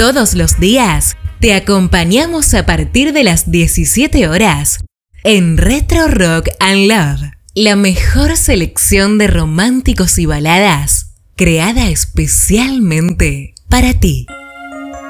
Todos los días te acompañamos a partir de las 17 horas en Retro Rock and Love, la mejor selección de románticos y baladas creada especialmente para ti.